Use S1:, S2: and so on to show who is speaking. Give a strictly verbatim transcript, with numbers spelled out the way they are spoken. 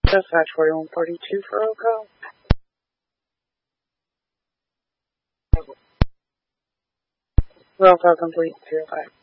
S1: Dispatch forty-one forty-two for Oco. Roll call complete, zero five.